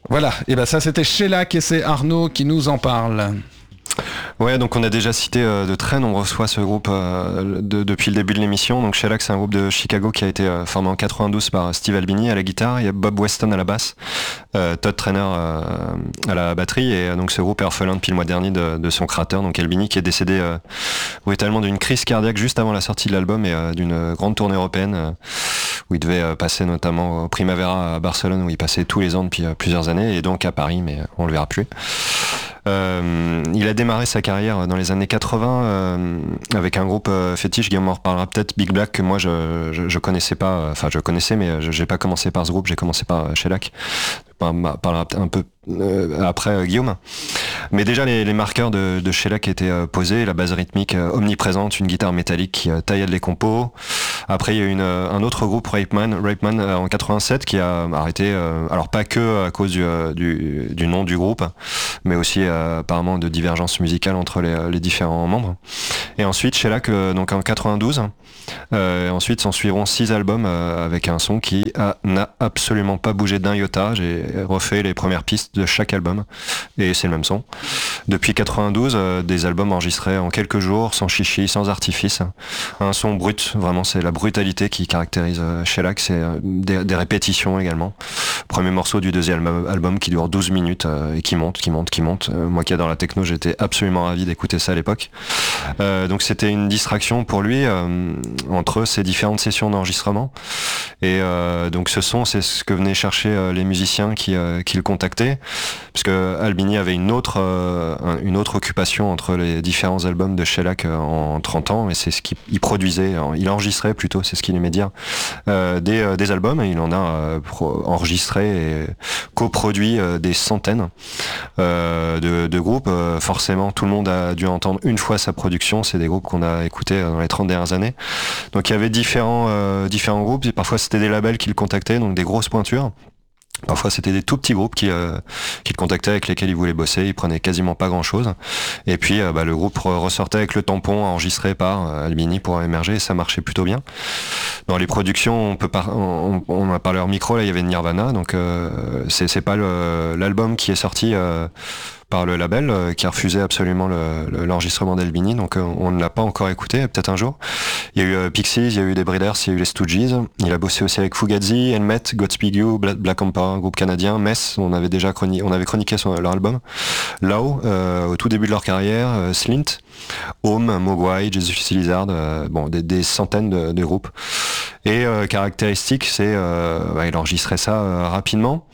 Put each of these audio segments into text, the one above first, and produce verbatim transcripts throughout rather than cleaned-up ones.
Voilà, et ben ça c'était Shellac et c'est Arnaud qui nous en parle. Ouais, donc on a déjà cité euh, de très nombreuses fois ce groupe euh, de, depuis le début de l'émission. Donc Shellac, c'est un groupe de Chicago qui a été euh, formé en quatre-vingt-douze par Steve Albini à la guitare, il y a Bob Weston à la basse, euh, Todd Trainer euh, à la batterie, et euh, donc ce groupe est orphelin depuis le mois dernier de, de son créateur, donc Albini, qui est décédé euh, brutalement d'une crise cardiaque juste avant la sortie de l'album et euh, d'une grande tournée européenne euh, où il devait euh, passer notamment au Primavera à Barcelone, où il passait tous les ans depuis euh, plusieurs années, et donc à Paris, mais on le verra plus. Euh, il a démarré sa carrière dans les années quatre-vingts euh, avec un groupe euh, fétiche, Guillaume en reparlera peut-être, Big Black, que moi je, je, je connaissais pas, enfin je connaissais mais je, j'ai pas commencé par ce groupe, j'ai commencé par Shellac. On parlera un peu euh, après euh, Guillaume. Mais déjà les, les marqueurs de, de Shellac étaient euh, posés, la base rythmique euh, omniprésente, une guitare métallique qui euh, taillait les compos. Après il y a eu une, un autre groupe, Rapeman, Rapeman euh, en quatre-vingt-sept, qui a arrêté, euh, alors pas que à cause du, euh, du, du nom du groupe, mais aussi euh, apparemment de divergences musicales entre les, les différents membres. Et ensuite Shellac, euh, donc en quatre-vingt-douze, euh, ensuite s'en suivront six albums euh, avec un son qui a, n'a absolument pas bougé d'un iota. J'ai refait les premières pistes de chaque album et c'est le même son. Depuis quatre-vingt-douze, euh, des albums enregistrés en quelques jours, sans chichi, sans artifice. Un son brut, vraiment c'est la brutalité qui caractérise euh, Shellac, c'est euh, des, des répétitions également. Premier morceau du deuxième album qui dure douze minutes euh, et qui monte, qui monte, qui monte. Euh, moi qui adore la techno, j'étais absolument ravi d'écouter ça à l'époque. Euh, donc c'était une distraction pour lui euh, entre ces différentes sessions d'enregistrement. Et euh, donc ce son, c'est ce que venaient chercher euh, les musiciens qui, euh, qui le contactaient, parce que Albini avait une autre, euh, une autre occupation entre les différents albums de Shellac euh, en trente ans, et c'est ce qu'il il produisait, il enregistrait plutôt, c'est ce qu'il aimait dire, euh, des, euh, des albums, et il en a euh, pro- enregistré et coproduit euh, des centaines euh, de, de groupes. Euh, forcément, tout le monde a dû entendre une fois sa production, c'est des groupes qu'on a écoutés dans les trente dernières années. Donc il y avait différents, euh, différents groupes, et parfois c'était des labels qui le contactaient, donc des grosses pointures. Parfois c'était des tout petits groupes qui, euh, qui le contactaient, avec lesquels il voulait bosser, il prenait quasiment pas grand chose. Et puis euh, bah, le groupe ressortait avec le tampon enregistré par euh, Albini pour émerger, et ça marchait plutôt bien. Dans les productions, on peut par... on, on a parlé hors micro, là il y avait Nirvana, donc euh, c'est, c'est pas le, l'album qui est sorti euh, par le label euh, qui a refusé absolument le, le, l'enregistrement d'Albini, donc euh, on ne l'a pas encore écouté, peut-être un jour. Il y a eu euh, Pixies, il y a eu les Breeders, il y a eu les Stooges, il a bossé aussi avec Fugazi, Helmet, Godspeed You, Black, Black Emperor, un groupe canadien, Mess, on avait déjà chroni- on avait chroniqué son, leur album, Lao, euh, au tout début de leur carrière, euh, Slint, Home, Mogwai, Jesus Lizard, euh, bon, des, des centaines de, de groupes. Et euh, caractéristique, c'est euh, bah, il enregistrait ça euh, rapidement.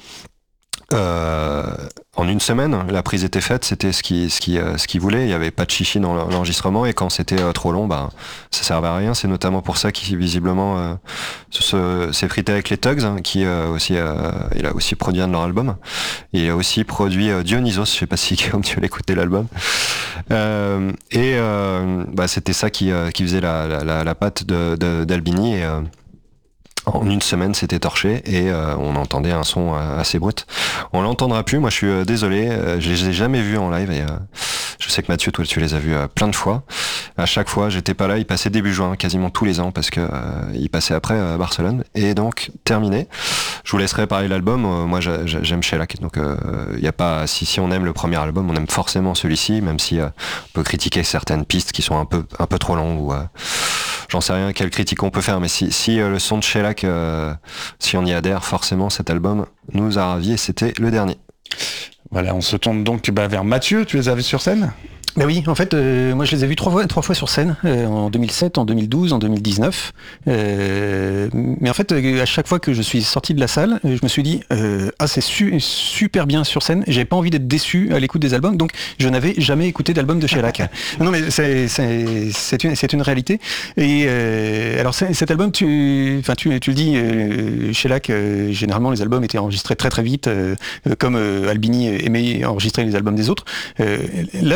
Euh, en une semaine, la prise était faite, c'était ce qu'il ce qui, euh, ce qu'il voulait, il n'y avait pas de chichi dans l'enregistrement, et quand c'était euh, trop long, bah, ça servait à rien. C'est notamment pour ça qu'il visiblement euh, se, s'est frité avec les Tugs, hein, qui euh, aussi, euh, il a aussi produit un de leurs albums. Il a aussi produit euh, Dionysos, je sais pas si Guillaume tu l'as écouté l'album. Euh, et euh, bah, c'était ça qui, euh, qui faisait la, la, la, la patte de, de, d'Albini, et euh, en une semaine, c'était torché, et euh, on entendait un son euh, assez brut. On l'entendra plus, moi je suis euh, désolé, euh, je les ai jamais vus en live, et euh, je sais que Mathieu, toi tu les as vus euh, plein de fois. À chaque fois, j'étais pas là, il passait début juin, quasiment tous les ans, parce que euh, il passait après à Barcelone. Et donc, terminé. Je vous laisserai parler de l'album, euh, moi j'a, j'aime Shellac, donc il euh, y a pas, si, si on aime le premier album, on aime forcément celui-ci, même si euh, on peut critiquer certaines pistes qui sont un peu, un peu trop longues, ou... Euh, j'en sais rien, quelle critique on peut faire, mais si, si euh, le son de Shellac, euh, si on y adhère, forcément cet album nous a ravis, et c'était le dernier. Voilà, on se tourne donc bah, vers Mathieu, tu les avais sur scène ? Ben oui, en fait, euh, moi je les ai vus trois fois, trois fois sur scène, euh, en deux mille sept, en deux mille douze, en deux mille dix-neuf. Euh, mais en fait, euh, à chaque fois que je suis sorti de la salle, je me suis dit, euh, ah c'est su- super bien sur scène. J'avais pas envie d'être déçu à l'écoute des albums, donc je n'avais jamais écouté d'album de Shellac. Non mais c'est, c'est, c'est, une, c'est une réalité. Et euh, alors c'est, cet album, tu, enfin tu, tu le dis, euh, Shellac, euh, généralement les albums étaient enregistrés très très vite, euh, comme euh, Albini aimait enregistrer les albums des autres. Euh, là, l'album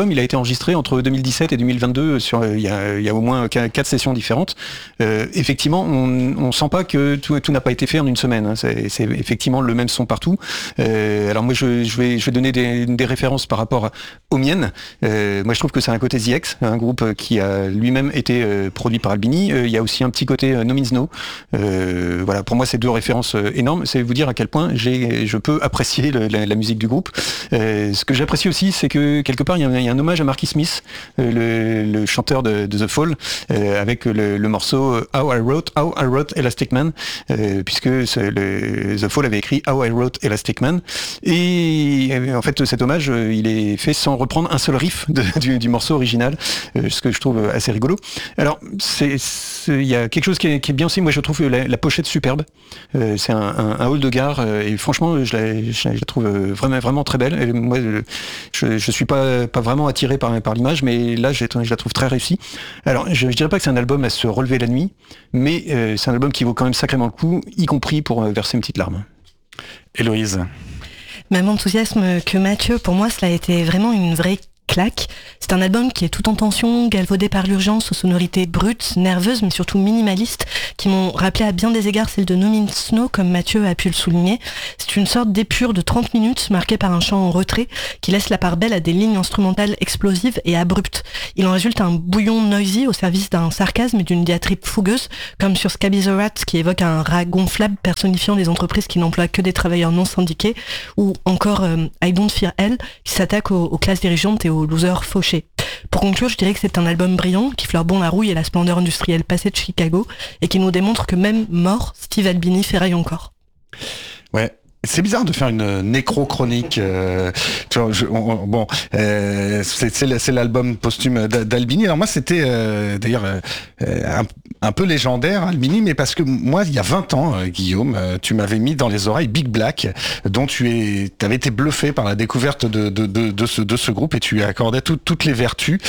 album, il a été enregistré entre deux mille dix-sept et deux mille vingt-deux. Sur, il y a, il y a au moins quatre sessions différentes. Euh, effectivement, on, on sent pas que tout, tout n'a pas été fait en une semaine. Hein. C'est, c'est effectivement le même son partout. Euh, alors moi, je, je vais, je vais donner des, des références par rapport aux miennes. Euh, moi, je trouve que c'est un côté The X, un groupe qui a lui-même été euh, produit par Albini. Euh, il y a aussi un petit côté euh, No Means No. Euh, voilà, pour moi, c'est deux références euh, énormes. C'est vous dire à quel point j'ai, je peux apprécier le, la, la musique du groupe. Euh, ce que j'apprécie aussi, c'est que quelque part, il y a, il y a un hommage à Marky Smith, euh, le, le chanteur de, de The Fall, euh, avec le, le morceau How I Wrote, How I Wrote Elastic Man, euh, puisque le, The Fall avait écrit How I Wrote Elastic Man. Et en fait, cet hommage, il est fait sans reprendre un seul riff de, du, du morceau original, euh, ce que je trouve assez rigolo. Alors, c'est, c'est, il y a quelque chose qui est, qui est bien aussi. Moi, je trouve la, la pochette superbe. Euh, c'est un, un, un hall de gare, euh, et franchement, je la, je la trouve vraiment, vraiment très belle. Et moi, je, je suis pas, pas vraiment attiré par, par l'image, mais là, je, je la trouve très réussie. Alors, je, je dirais pas que c'est un album à se relever la nuit, mais euh, c'est un album qui vaut quand même sacrément le coup, y compris pour euh, verser une petite larme. Héloïse. Même enthousiasme que Mathieu, pour moi, cela a été vraiment une vraie claque. C'est un album qui est tout en tension, galvaudé par l'urgence, aux sonorités brutes, nerveuses, mais surtout minimalistes, qui m'ont rappelé à bien des égards celle de No Means No, comme Mathieu a pu le souligner. C'est une sorte d'épure de trente minutes, marquée par un chant en retrait, qui laisse la part belle à des lignes instrumentales explosives et abruptes. Il en résulte un bouillon noisy au service d'un sarcasme et d'une diatribe fougueuse, comme sur Scabby the Rat, qui évoque un rat gonflable personnifiant les entreprises qui n'emploient que des travailleurs non syndiqués, ou encore euh, I Don't Fear Hell, qui s'attaque aux, aux classes dirigeantes et aux losers fauchés. Pour conclure, je dirais que c'est un album brillant qui fleure bon la rouille et la splendeur industrielle passée de Chicago et qui nous démontre que même mort, Steve Albini ferraille encore. Ouais. C'est bizarre de faire une nécro-chronique. Euh, tu vois, je, on, bon, euh, c'est, c'est, c'est l'album posthume d'Albini. Alors moi, c'était euh, d'ailleurs euh, un, un peu légendaire, Albini, mais parce que moi, il y a vingt ans, euh, Guillaume, euh, tu m'avais mis dans les oreilles Big Black, dont tu es, avais été bluffé par la découverte de, de, de, de, ce, de ce groupe, et tu lui accordais tout, toutes les vertus.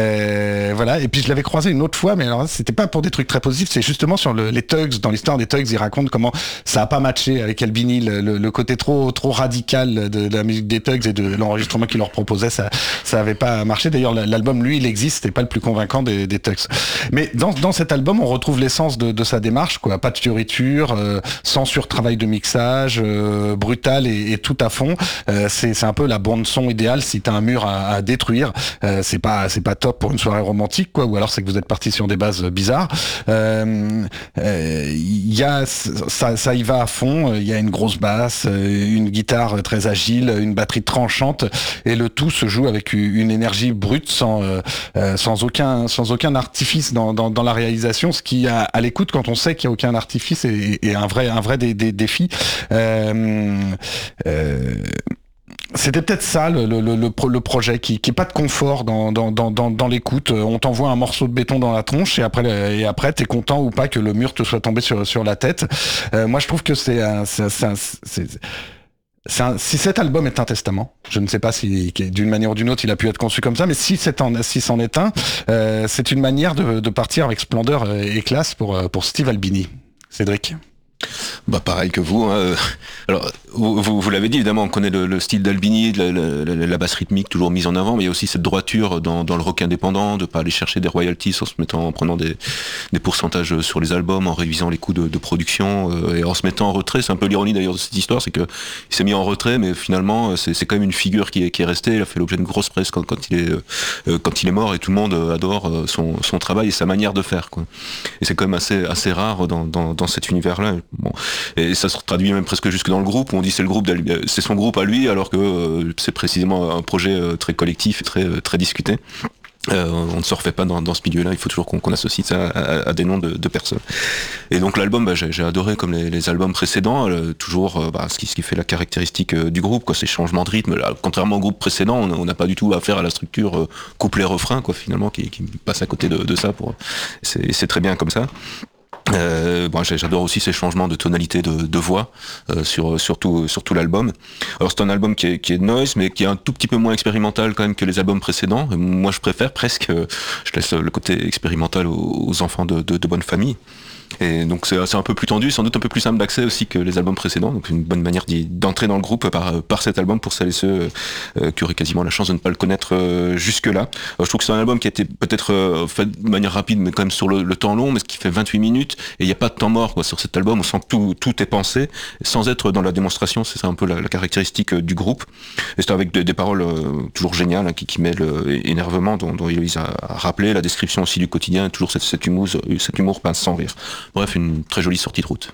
Euh, voilà. Et puis je l'avais croisé une autre fois, mais alors c'était pas pour des trucs très positifs, c'est justement sur le, les Tugs. Dans l'histoire des Tugs, ils racontent comment ça a pas matché avec Albini, le, le, le côté trop trop radical de, de la musique des Tugs et de l'enregistrement qu'ils leur proposaient, ça ça avait pas marché. D'ailleurs, l'album, lui, il existe, c'est pas le plus convaincant des, des Tugs. Mais dans dans cet album, on retrouve l'essence de, de sa démarche, quoi. Pas de fioriture, euh, sans sur-travail de mixage, euh, brutal et, et tout à fond. Euh, c'est c'est un peu la bande son idéale si t'as un mur à, à détruire. Euh, c'est pas c'est pas top pour une soirée romantique, quoi. Ou alors c'est que vous êtes parti sur des bases bizarres. Il euh, euh, y a ça ça y va à fond. Il y a une grosse basse, une guitare très agile, une batterie tranchante, et le tout se joue avec une énergie brute, sans euh, sans aucun sans aucun artifice dans dans, dans la réalisation, ce qui à, à l'écoute, quand on sait qu'il y a aucun artifice, est, est un vrai un vrai des, des défi. Euh, euh, C'était peut-être ça le, le, le, le projet, qui qui est pas de confort dans dans dans dans, dans l'écoute. On t'envoie un morceau de béton dans la tronche et après et après t'es content ou pas que le mur te soit tombé sur sur la tête. Euh, moi je trouve que c'est un, c'est, c'est, c'est C'est un, si cet album est un testament, je ne sais pas si d'une manière ou d'une autre il a pu être conçu comme ça, mais si c'est en, si c'en est un, euh, c'est une manière de, de partir avec splendeur et classe pour pour Steve Albini. Cédric. Bah pareil que vous. Hein. Alors vous, vous, vous l'avez dit, évidemment, on connaît le, le style d'Albini, la, la, la basse rythmique toujours mise en avant, mais il y a aussi cette droiture dans, dans le rock indépendant, de pas aller chercher des royalties en se mettant, en prenant des, des pourcentages sur les albums, en révisant les coûts de, de production euh, et en se mettant en retrait. C'est un peu l'ironie d'ailleurs de cette histoire, c'est que il s'est mis en retrait, mais finalement c'est, c'est quand même une figure qui est, qui est restée. Il a fait l'objet d'une grosse presse quand, quand il est euh, quand il est mort, et tout le monde adore son, son travail et sa manière de faire, quoi. Et c'est quand même assez assez rare dans, dans, dans cet univers-là. Bon. Et ça se traduit même presque jusque dans le groupe, où on dit c'est le groupe, c'est son groupe à lui, alors que euh, c'est précisément un projet euh, très collectif et très euh, très discuté. Euh, on ne se refait pas dans, dans ce milieu-là, il faut toujours qu'on, qu'on associe ça à, à des noms de, de personnes. Et donc l'album, bah, j'ai, j'ai adoré, comme les, les albums précédents, euh, toujours euh, bah, ce, qui, ce qui fait la caractéristique euh, du groupe, quoi, ces changements de rythme. Là, contrairement au groupe précédent, on n'a pas du tout affaire à la structure euh, couplet-refrain, quoi, finalement, qui, qui passe à côté de, de ça. Pour, c'est, c'est très bien comme ça. Euh, bon, j'adore aussi ces changements de tonalité de, de voix euh, sur, sur, tout, sur tout l'album. Alors c'est un album qui est, qui est noise, mais qui est un tout petit peu moins expérimental quand même que les albums précédents. Moi je préfère presque, euh, je laisse le côté expérimental aux, aux enfants de, de, de bonne famille. Et donc c'est, c'est un peu plus tendu, sans doute un peu plus simple d'accès aussi que les albums précédents, donc une bonne manière d'y, d'entrer dans le groupe par, par cet album pour celles et ceux euh, qui auraient quasiment la chance de ne pas le connaître euh, jusque-là. Euh, je trouve que c'est un album qui a été peut-être euh, fait de manière rapide, mais quand même sur le, le temps long, mais ce qui fait vingt-huit minutes, et il n'y a pas de temps mort quoi, sur cet album, on sent que tout, tout est pensé, sans être dans la démonstration, c'est un peu la, la caractéristique euh, du groupe. Et c'est avec des, des paroles euh, toujours géniales, hein, qui, qui mêlent euh, énervement, dont, dont Héloïse a, a rappelé, la description aussi du quotidien, toujours cet, cet, humour, cet humour pince sans rire. Bref, une très jolie sortie de route.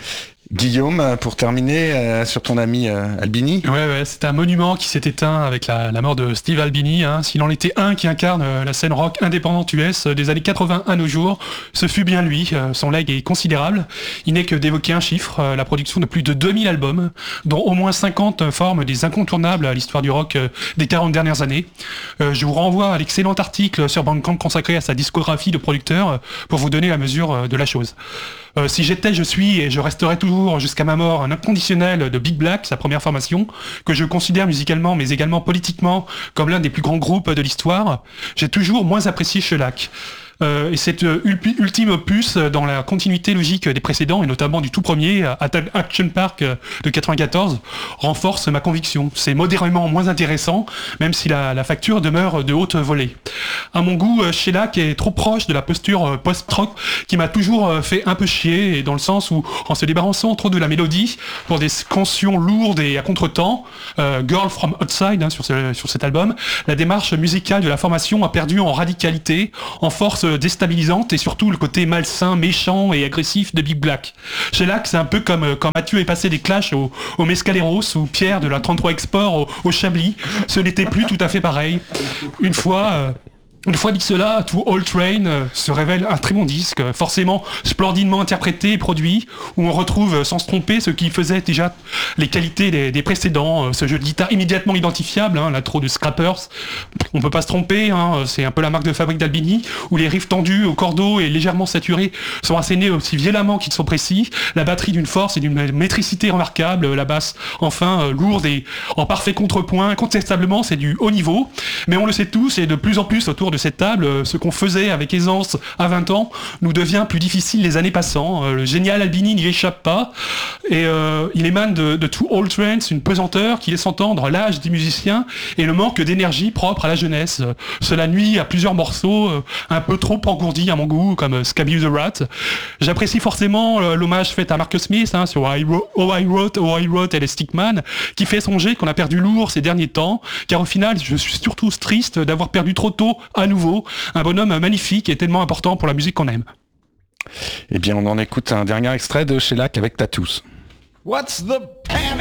Guillaume, pour terminer, euh, sur ton ami euh, Albini. Ouais, ouais, c'est un monument qui s'est éteint avec la, la mort de Steve Albini. Hein. S'il en était un qui incarne euh, la scène rock indépendante U S euh, des années quatre-vingts à nos jours, ce fut bien lui. Euh, son leg est considérable. Il n'est que d'évoquer un chiffre, euh, la production de plus de deux mille albums, dont au moins cinquante forment des incontournables à l'histoire du rock euh, des quarante dernières années. Euh, je vous renvoie à l'excellent article sur Bandcamp consacré à sa discographie de producteur euh, pour vous donner la mesure euh, de la chose. Euh, si j'étais, je suis et je resterai toujours jusqu'à ma mort un inconditionnel de Big Black, sa première formation, que je considère musicalement mais également politiquement comme l'un des plus grands groupes de l'histoire. J'ai toujours moins apprécié Shellac. Euh, et cet euh, ultime opus euh, dans la continuité logique des précédents, et notamment du tout premier, Action Park euh, de quatre-vingt-quatorze, renforce ma conviction. C'est modérément moins intéressant, même si la, la facture demeure de haute volée. À mon goût, euh, Shellac est trop proche de la posture euh, post-rock qui m'a toujours euh, fait un peu chier, et dans le sens où, en se débarrassant trop de la mélodie, pour des cantions lourdes et à contre-temps, euh, Girl from Outside, hein, sur, ce, sur cet album, la démarche musicale de la formation a perdu en radicalité, en force déstabilisante, et surtout le côté malsain, méchant et agressif de Big Black. Shellac, c'est un peu comme quand Mathieu est passé des Clash au, au Mescaleros, ou Pierre de la trente-trois Export au, au Chablis. Ce n'était plus tout à fait pareil. Une fois... Euh, Une fois dit cela, To All Train euh, se révèle un très bon disque, euh, forcément splendidement interprété et produit, où on retrouve euh, sans se tromper ce qui faisait déjà les qualités des, des précédents, euh, ce jeu de guitare immédiatement identifiable, hein, l'intro de Scrappers, on peut pas se tromper, hein, c'est un peu la marque de fabrique d'Albini, où les riffs tendus au cordeau et légèrement saturés sont assénés aussi violemment qu'ils sont précis, la batterie d'une force et d'une métricité remarquable, la basse enfin euh, lourde et en parfait contrepoint, incontestablement c'est du haut niveau, mais on le sait tous et de plus en plus autour de cette table, ce qu'on faisait avec aisance à vingt ans nous devient plus difficile les années passant. Le génial Albini n'y échappe pas, et euh, il émane de, de To All Trains une pesanteur qui laisse entendre l'âge des musiciens et le manque d'énergie propre à la jeunesse. Cela nuit à plusieurs morceaux euh, un peu trop engourdis à mon goût, comme Scabby the Rat. J'apprécie forcément euh, l'hommage fait à Marcus Smith, hein, sur I Wrote, Oh I Wrote, Oh I Wrote Elastic Man, qui fait songer qu'on a perdu lourd ces derniers temps, car au final je suis surtout triste d'avoir perdu trop tôt à nouveau un bonhomme magnifique et tellement important pour la musique qu'on aime. Eh bien, on en écoute un dernier extrait de Shellac avec Tattoos. What's the panic?